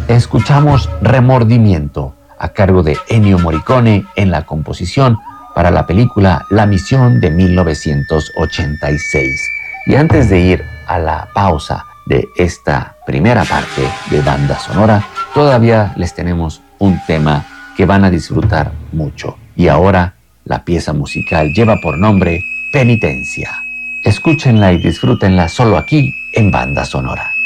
Escuchamos Remordimiento, a cargo de Ennio Morricone en la composición para la película La Misión de 1986. Y antes de ir a la pausa de esta primera parte de banda sonora, todavía les tenemos un tema que van a disfrutar mucho. Y ahora la pieza musical lleva por nombre Penitencia. Escúchenla y disfrútenla solo aquí en Banda Sonora.